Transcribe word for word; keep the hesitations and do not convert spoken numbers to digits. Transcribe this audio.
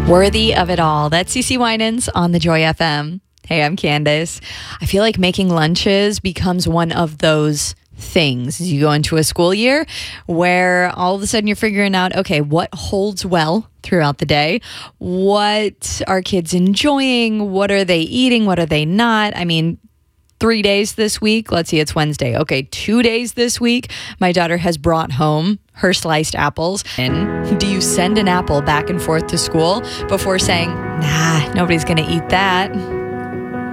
Worthy of it all. That's CeCe Winans on the Joy F M. Hey, I'm Candace. I feel like making lunches becomes one of those things as you go into a school year where all of a sudden you're figuring out, okay, what holds well throughout the day? What are kids enjoying? What are they eating? What are they not? I mean, three days this week. Let's see, it's Wednesday. Okay, two days this week. My daughter has brought home her sliced apples. And do you send an apple back and forth to school before saying, nah, nobody's going to eat that?